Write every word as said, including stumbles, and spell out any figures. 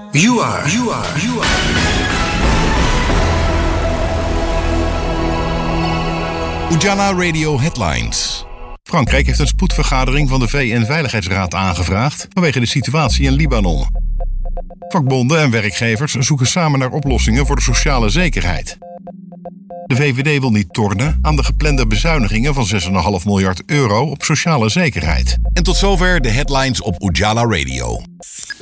You are, you are, you are. Ujala Radio Headlines. Frankrijk heeft een spoedvergadering van de V N-veiligheidsraad aangevraagd vanwege de situatie in Libanon. Vakbonden en werkgevers zoeken samen naar oplossingen voor de sociale zekerheid. De V V D wil niet tornen aan de geplande bezuinigingen van zes komma vijf miljard euro op sociale zekerheid. En tot zover de headlines op Ujala Radio.